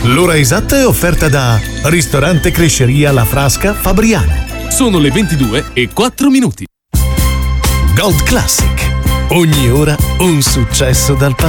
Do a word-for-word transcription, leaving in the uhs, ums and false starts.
L'ora esatta è offerta da Ristorante Cresceria La Frasca Fabriano. Sono le ventidue e quattro minuti. Gold Classic. Ogni ora un successo dal passato.